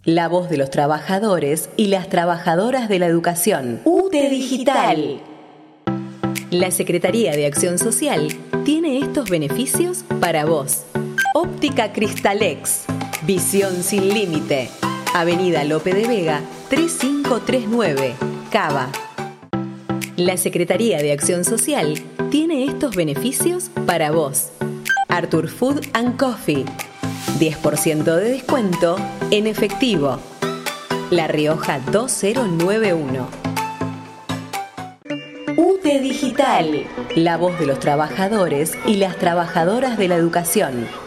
La voz de los trabajadores y las trabajadoras de la educación. UTE Digital. La Secretaría de Acción Social tiene estos beneficios para vos. Óptica Cristalex. Visión sin límite. Avenida Lope de Vega, 3539, Cava. La Secretaría de Acción Social tiene estos beneficios para vos. Arthur Food and Coffee. 10% de descuento en efectivo. La Rioja 2091. UTE Digital. La voz de los trabajadores y las trabajadoras de la educación.